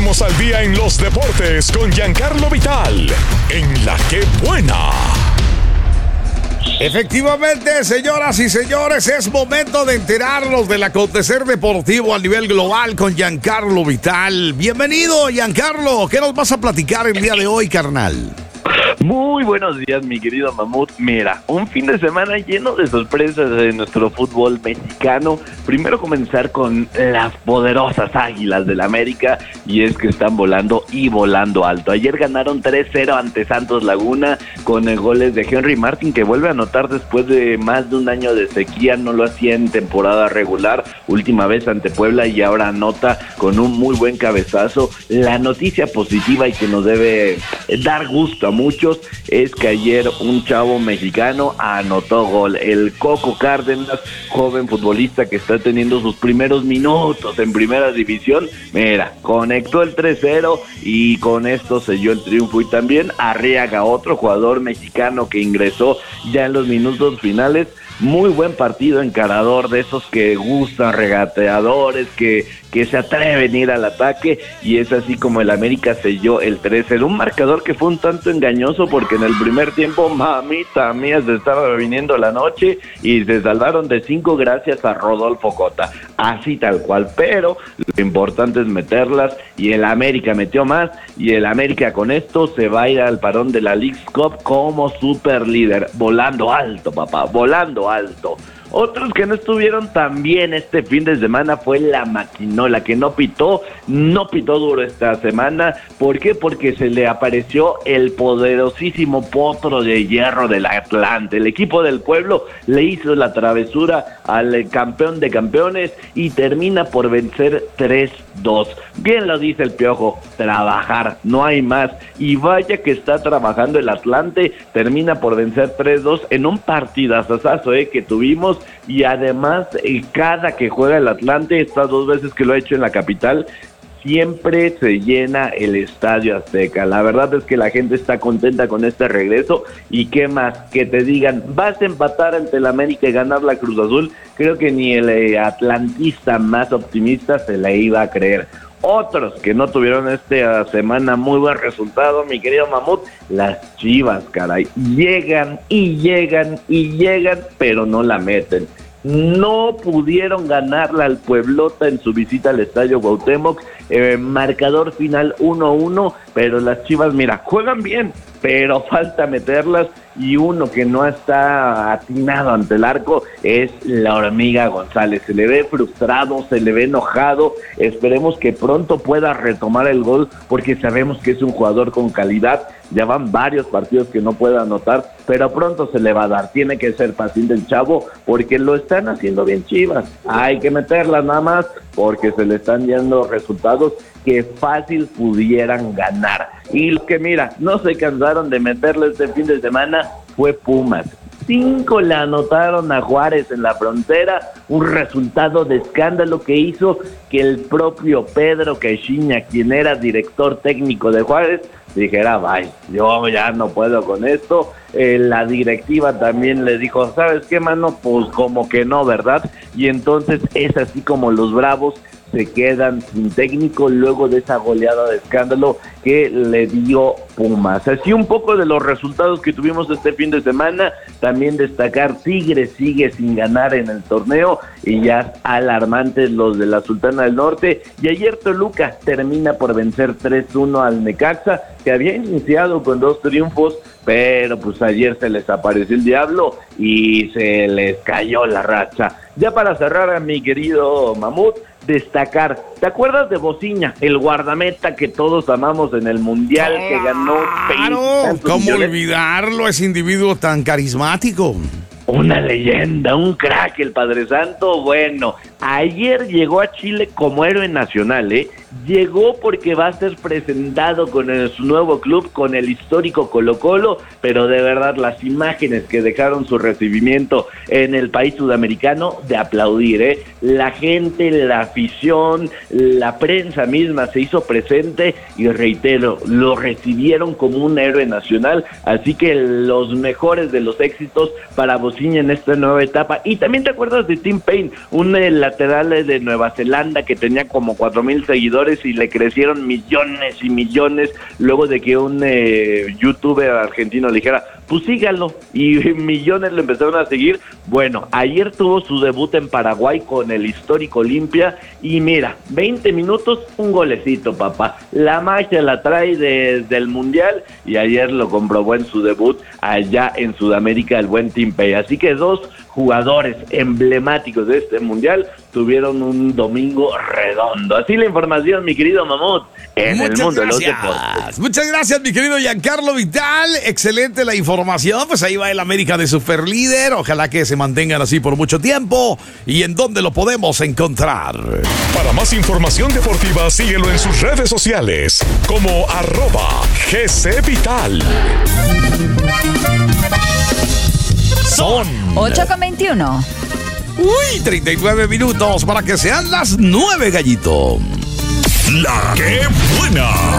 ponemos al día en los deportes con Giancarlo Vital, en La Que Buena. Efectivamente, señoras y señores, es momento de enterarnos del acontecer deportivo a nivel global con Giancarlo Vital. Bienvenido, Giancarlo. ¿Qué nos vas a platicar el día de hoy, carnal? Muy buenos días, mi querido Mamut. Mira, un fin de semana lleno de sorpresas de nuestro fútbol mexicano. Primero comenzar con las poderosas Águilas del América, y es que están volando y volando alto. Ayer ganaron 3-0 ante Santos Laguna con goles de Henry Martin, que vuelve a anotar después de más de un año de sequía. No lo hacía en temporada regular, última vez ante Puebla, y ahora anota con un muy buen cabezazo. La noticia positiva y que nos debe dar gusto a muchos es que ayer un chavo mexicano anotó gol. El Coco Cárdenas, joven futbolista que está teniendo sus primeros minutos en primera división, mira, conectó el 3-0 y con esto selló el triunfo. Y también Arriaga, otro jugador mexicano que ingresó ya en los minutos finales. Muy buen partido, encarador, de esos que gustan, regateadores, que se atreven a ir al ataque, y es así como el América selló el 3-0. Un marcador que fue un tanto engañoso porque en el primer tiempo, mamita mía, se estaba viniendo la noche y se salvaron de 5 gracias a Rodolfo Cota, así tal cual, pero lo importante es meterlas, y el América metió más, y el América con esto se va a ir al parón de la Leagues Cup como super líder, volando alto, papá, volando alto. Otros que no estuvieron tan bien este fin de semana fue la Maquinola, que no pitó duro esta semana. ¿Por qué? Porque se le apareció el poderosísimo Potro de Hierro del Atlante. El equipo del pueblo le hizo la travesura al campeón de campeones y termina por vencer 3-2. Bien lo dice el Piojo, trabajar, no hay más. Y vaya que está trabajando el Atlante, termina por vencer 3-2 en un partidazazo que tuvimos. Y además, cada que juega el Atlante, estas 2 veces que lo ha hecho en la capital, siempre se llena el Estadio Azteca. La verdad es que la gente está contenta con este regreso. Y qué más, que te digan, vas a empatar ante el América y ganar la Cruz Azul, creo que ni el atlantista más optimista se la iba a creer. Otros que no tuvieron esta semana muy buen resultado, mi querido Mamut, las Chivas, caray, llegan, pero no la meten. No pudieron ganarla al Pueblota en su visita al Estadio Cuauhtémoc, marcador final 1-1, pero las Chivas, mira, juegan bien, pero falta meterlas, y uno que no está atinado ante el arco es la Hormiga González. Se le ve frustrado, se le ve enojado. Esperemos que pronto pueda retomar el gol, porque sabemos que es un jugador con calidad. Ya van varios partidos que no puede anotar, pero pronto se le va a dar. Tiene que ser paciente el chavo, porque lo están haciendo bien Chivas. Hay que meterlas nada más, porque se le están dando resultados que fácil pudieran ganar. Y lo que mira, no se cansaron de meterle este fin de semana fue Pumas. 5 le anotaron a Juárez en la Frontera, un resultado de escándalo que hizo que el propio Pedro Caixinha, quien era director técnico de Juárez, dijera, bye, yo ya no puedo con esto. La directiva también le dijo, ¿sabes qué, mano? Pues como que no, ¿verdad? Y entonces es así como los Bravos se quedan sin técnico luego de esa goleada de escándalo que le dio Pumas. Así un poco de los resultados que tuvimos este fin de semana. También destacar, Tigres sigue sin ganar en el torneo, y ya alarmantes los de la Sultana del Norte. Y ayer Toluca termina por vencer 3-1 al Necaxa, que había iniciado con 2 triunfos, pero pues ayer se les apareció el diablo y se les cayó la racha. Ya para cerrar, a mi querido Mamut, destacar, ¿te acuerdas de Bociña, el guardameta que todos amamos en el Mundial, que ganó? Claro, ¿cómo olvidarlo, ese individuo tan carismático? Una leyenda, un crack, el Padre Santo. Bueno, ayer llegó a Chile como héroe nacional, Llegó porque va a ser presentado con su nuevo club, con el histórico Colo-Colo, pero de verdad las imágenes que dejaron su recibimiento en el país sudamericano, de aplaudir, La gente, la afición, la prensa misma se hizo presente y reitero, lo recibieron como un héroe nacional, así que los mejores de los éxitos para Bociña en esta nueva etapa. Y también te acuerdas de Tim Payne, un lateral de Nueva Zelanda que tenía como 4,000 seguidores, seguidores y le crecieron millones y millones luego de que un youtuber argentino le dijera, pues síganlo, y millones lo empezaron a seguir. Bueno, ayer tuvo su debut en Paraguay con el histórico Olimpia y mira, 20 minutos, un golecito, papá. La magia la trae desde el Mundial y ayer lo comprobó en su debut allá en Sudamérica el buen Timpey. Así que dos jugadores emblemáticos de este Mundial tuvieron un domingo redondo. Así la información, mi querido Mamut, en el mundo de los deportes. Muchas gracias, mi querido Giancarlo Vital. Excelente la información. Pues ahí va el América de superlíder. Ojalá que se mantengan así por mucho tiempo. ¿Y en dónde lo podemos encontrar? Para más información deportiva, síguelo en sus redes sociales como @GCVital. Son 8:21. Uy, 39 minutos para que sean las 9, gallito. La que buena.